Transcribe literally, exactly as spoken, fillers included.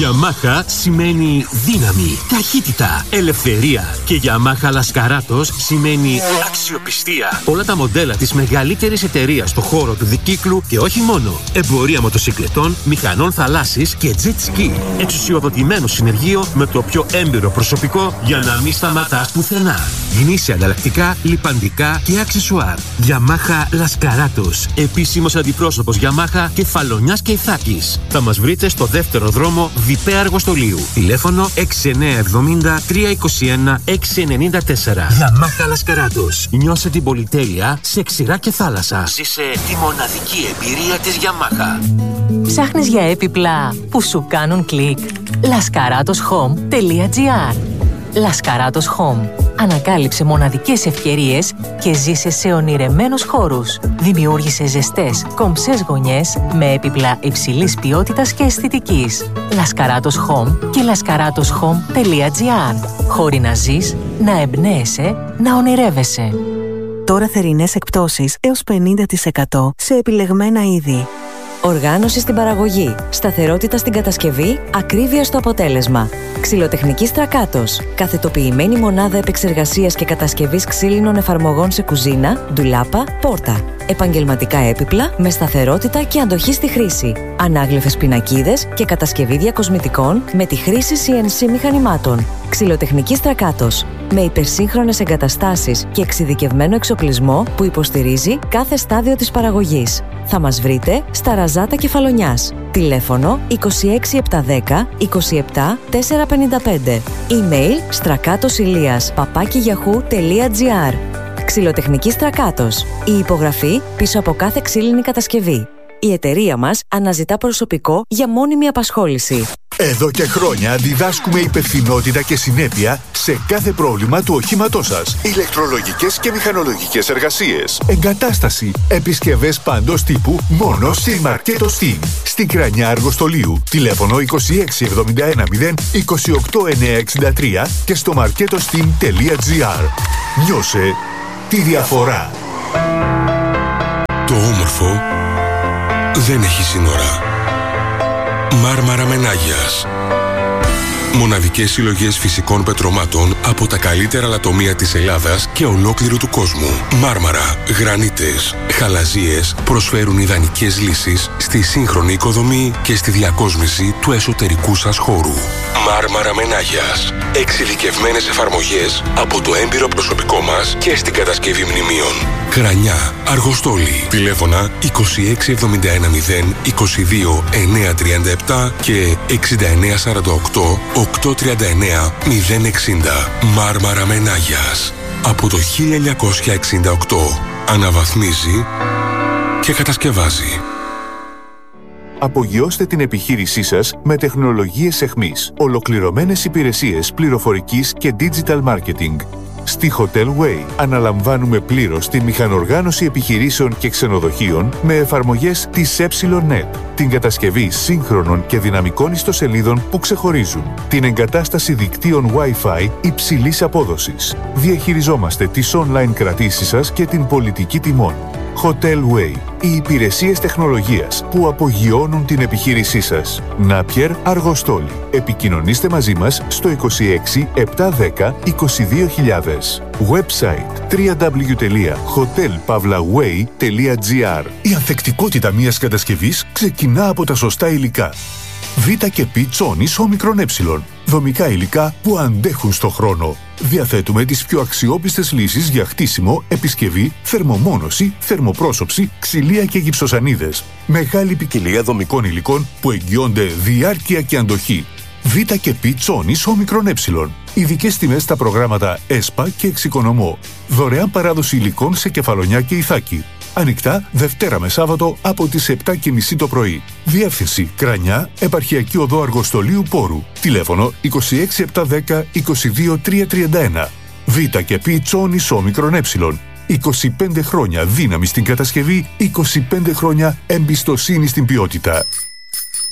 Yamaha σημαίνει δύναμη, ταχύτητα, ελευθερία. Και Yamaha Laskaratos σημαίνει αξιοπιστία. Όλα τα μοντέλα της μεγαλύτερης εταιρείας στο χώρο του δικύκλου και όχι μόνο. Εμπορία μοτοσυκλετών, μηχανών θαλάσσης και jet ski. Εξουσιοδοτημένο συνεργείο με το πιο έμπειρο προσωπικό για να μην σταματάς πουθενά. Γνήσια ανταλλακτικά, λιπαντικά και αξεσουάρ. Yamaha Laskaratos. Επίσημος αντιπρόσωπος Yamaha Κεφαλονιάς και Ιθάκης. Θα μας βρείτε στο δεύτερο δρόμο Διπέ Αργοστολίου. Τηλέφωνο έξι εννιά επτά μηδέν τρία δύο ένα έξι εννιά τέσσερα. Yamaha Laskaratos. Νιώσε την πολυτέλεια σε ξηρά και θάλασσα. Ζήσε τη μοναδική εμπειρία της Yamaha. Ψάχνεις για έπιπλα που σου κάνουν κλικ? λασκαράτος χομ τελεία τζι άρ. Laskaratos Home. Ανακάλυψε μοναδικές ευκαιρίες και ζήσε σε ονειρεμένους χώρους. Δημιούργησε ζεστές, κομψές γωνιές με έπιπλα υψηλής ποιότητας και αισθητικής. Laskaratos Home και λασκαράτος χομ τελεία τζι άρ. Χώροι να ζεις, να εμπνέεσαι, να ονειρεύεσαι. Τώρα θερινές εκπτώσεις έως πενήντα τοις εκατό σε επιλεγμένα είδη. Οργάνωση στην παραγωγή, σταθερότητα στην κατασκευή, ακρίβεια στο αποτέλεσμα. Ξυλοτεχνική Στρακάτος. Καθετοποιημένη μονάδα επεξεργασίας και κατασκευής ξύλινων εφαρμογών σε κουζίνα, ντουλάπα, πόρτα. Επαγγελματικά έπιπλα με σταθερότητα και αντοχή στη χρήση. Ανάγλυφες πινακίδες και κατασκευή διακοσμητικών με τη χρήση σι εν σι μηχανημάτων. Ξυλοτεχνική Στρακάτος. Με υπερσύγχρονες εγκαταστάσεις και εξειδικευμένο εξοπλισμό που υποστηρίζει κάθε στάδιο της παραγωγής. Θα μας βρείτε στα Ραζάτα Κεφαλονιάς. Τηλέφωνο είκοσι έξι επτακόσια δέκα είκοσι επτά τετρακόσια πενήντα πέντε. Email στρακάτοσηλίας παπάκι γιαχού τελεία τζι άρ. Ξυλοτεχνική Στρακάτος. Η υπογραφή πίσω από κάθε ξύλινη κατασκευή. Η εταιρεία μας αναζητά προσωπικό για μόνιμη απασχόληση. Εδώ και χρόνια διδάσκουμε υπευθυνότητα και συνέπεια σε κάθε πρόβλημα του οχήματός σας. Ηλεκτρολογικές και μηχανολογικές εργασίες, εγκατάσταση, επισκευές παντός τύπου μόνο στη Μαρκέτο Steam. Στην Κρανιά Αργοστολίου. Τηλέφωνο είκοσι έξι εβδομήντα ένα μηδέν είκοσι οκτώ εννιακόσια εξήντα τρία και στο μαρκέτοστεam τελεία τζι άρ. Νιώσε τη διαφορά. Το όμορφο δεν έχει σύνορα. Μάρμαρα Μενάγιας. Μοναδικές συλλογές φυσικών πετρωμάτων από τα καλύτερα λατομεία της Ελλάδας και ολόκληρου του κόσμου. Μάρμαρα, γρανίτες, χαλαζίες προσφέρουν ιδανικές λύσεις στη σύγχρονη οικοδομή και στη διακόσμηση του εσωτερικού σας χώρου. Μάρμαρα Μενάγιας. Εξειδικευμένες εφαρμογές από το έμπειρο προσωπικό μας και στην κατασκευή μνημείων. Κρανιά, Αργοστόλη. Τηλέφωνα είκοσι έξι εβδομήντα ένα μηδέν είκοσι δύο εννιακόσια τριάντα επτά και εξήντα εννέα σαράντα οκτώ οκτακόσια τριάντα εννέα μηδέν εξήντα. Μάρμαρα Μενάγιας. Από το χίλια εννιακόσια εξήντα οκτώ αναβαθμίζει και κατασκευάζει. Απογειώστε την επιχείρησή σας με τεχνολογίες εχμής. Ολοκληρωμένες υπηρεσίες πληροφορικής και digital marketing. Στη Hotel Way αναλαμβάνουμε πλήρως τη μηχανοργάνωση επιχειρήσεων και ξενοδοχείων με εφαρμογές της ε-νετ, την κατασκευή σύγχρονων και δυναμικών ιστοσελίδων που ξεχωρίζουν, την εγκατάσταση δικτύων Wi-Fi υψηλής απόδοσης. Διαχειριζόμαστε τις online κρατήσεις σας και την πολιτική τιμών. Hotel Way. Οι υπηρεσίες τεχνολογίας που απογειώνουν την επιχείρησή σας. Νάπιερ Αργοστόλη. Επικοινωνήστε μαζί μας στο είκοσι έξι επτακόσια δέκα είκοσι δύο χιλιάδες. Website double-u double-u double-u τελεία hotel pavla way τελεία τζι άρ. Η ανθεκτικότητα μιας κατασκευής ξεκινά από τα σωστά υλικά. Β και Π τσόνης όμικρον ε. Δομικά υλικά που αντέχουν στο χρόνο. Διαθέτουμε τις πιο αξιόπιστες λύσεις για χτίσιμο, επισκευή, θερμομόνωση, θερμοπρόσωψη, ξυλία και γυψοσανίδες. Μεγάλη ποικιλία δομικών υλικών που εγγυώνται διάρκεια και αντοχή. Β και Π τσόνης όμικρον ε. Ειδικές τιμές στα προγράμματα ΕΣΠΑ και Εξοικονομώ. Δωρεάν παράδοση υλικών σε Κεφαλονιά και Ιθάκη. Ανοιχτά Δευτέρα με Σάββατο από τις επτά και μισή το πρωί. Διεύθυνση Κρανιά, Επαρχιακή Οδό Αργοστολίου Πόρου. Τηλέφωνο είκοσι έξι επτακόσια δέκα είκοσι δύο τριακόσια τριάντα ένα. Β και Π τσόνης όμικρον ε. είκοσι πέντε χρόνια δύναμη στην κατασκευή, είκοσι πέντε χρόνια εμπιστοσύνη στην ποιότητα.